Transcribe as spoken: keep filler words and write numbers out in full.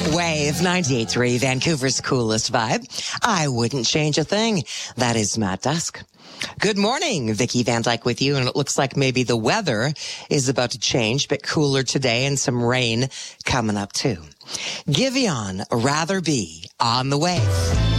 Wave ninety-eight point three, Vancouver's coolest vibe. I wouldn't change a thing. That is Matt Dusk. Good morning, Vicky Van Dyke with you, and it looks like maybe the weather is about to change, a bit cooler today and some rain coming up too. Giveon, Rather Be, on the way.